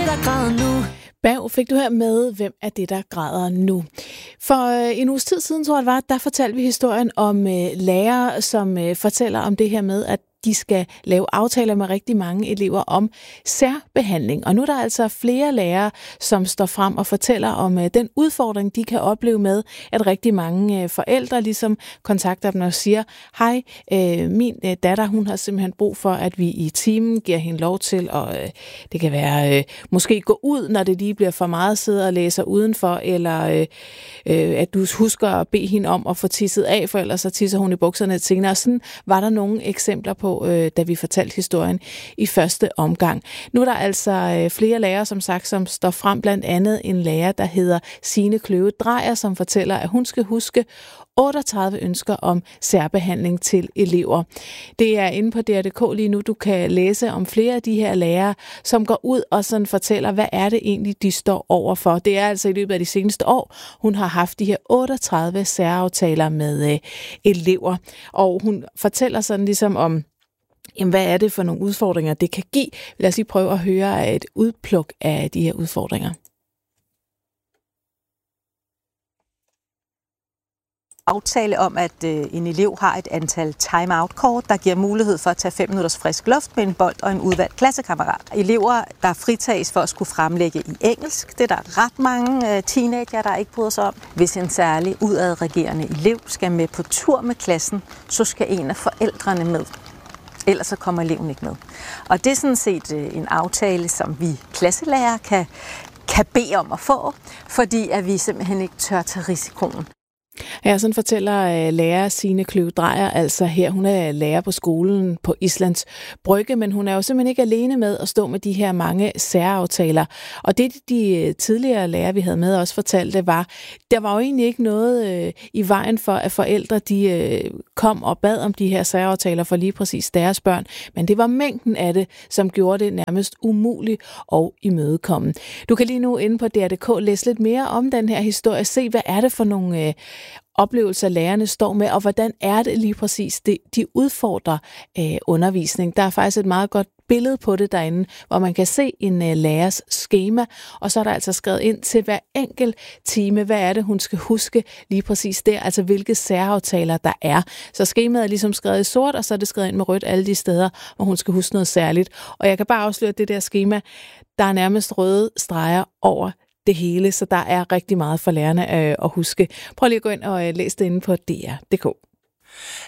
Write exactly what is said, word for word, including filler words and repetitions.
der græder nu? Bav, fik du her med, hvem er det, der græder nu? For øh, en uges tid siden, tror jeg det var, der fortalte vi historien om øh, lærere, som øh, fortæller om det her med, at de skal lave aftaler med rigtig mange elever om særbehandling. Og nu er der altså flere lærere, som står frem og fortæller om øh, den udfordring, de kan opleve med, at rigtig mange øh, forældre ligesom kontakter dem og siger, hej, øh, min øh, datter, hun har simpelthen brug for, at vi i timen giver hende lov til, og øh, det kan være øh, måske gå ud, når det lige bliver for meget, sidde og læse udenfor, eller øh, øh, at du husker at bede hende om at få tisset af, for ellers så tisser hun i bukserne senere. Sådan var der nogle eksempler på, da vi fortalte historien i første omgang. Nu er der altså flere lærere, som sagt, som står frem, blandt andet en lærer, der hedder Signe Kløve Drejer, som fortæller, at hun skal huske otteogtredive ønsker om særbehandling til elever. Det er inde på D R punktum d k lige nu. Du kan læse om flere af de her lærere, som går ud og sådan fortæller, hvad er det egentlig, de står overfor. Det er altså i løbet af de seneste år, hun har haft de her otteogtredive særaftaler med øh, elever. Og hun fortæller sådan ligesom om, jamen, hvad er det for nogle udfordringer, det kan give? Lad os lige prøve at høre et udpluk af de her udfordringer. Aftale om, at øh, en elev har et antal time-out-kort, der giver mulighed for at tage fem minutters frisk luft med en bold og en udvalgt klassekammerat. Elever, der fritages for at skulle fremlægge i engelsk. Det er der ret mange øh, teenager, der ikke bryder sig om. Hvis en særlig udadreagerende elev skal med på tur med klassen, så skal en af forældrene med. Ellers så kommer eleven ikke med. Og det er sådan set en aftale, som vi klasselærer kan, kan bede om at få, fordi at vi simpelthen ikke tør tage risikoen. Ja, sådan fortæller uh, lærer Signe Kløve Drejer altså her. Hun er lærer på skolen på Islands Brygge, men hun er jo simpelthen ikke alene med at stå med de her mange særaftaler. Og det de tidligere lærere, vi havde med, også fortalte, var, der var jo egentlig ikke noget uh, i vejen for, at forældre de uh, kom og bad om de her særaftaler for lige præcis deres børn. Men det var mængden af det, som gjorde det nærmest umuligt og imødekomme. Du kan lige nu inde på D R punktum d k læse lidt mere om den her historie. Se, hvad er det for nogle uh, oplevelser, lærerne står med, og hvordan er det lige præcis, det, de udfordrer øh, undervisning. Der er faktisk et meget godt billede på det derinde, hvor man kan se en øh, lærers skema, og så er der altså skrevet ind til hver enkelt time, hvad er det, hun skal huske lige præcis der, altså hvilke særaftaler der er. Så skemaet er ligesom skrevet i sort, og så er det skrevet ind med rødt alle de steder, hvor hun skal huske noget særligt. Og jeg kan bare afsløre, at det der skema, der er nærmest røde streger over det hele, så der er rigtig meget for lærerne øh, at huske. Prøv lige at gå ind og øh, læse det inde på D R punktum d k.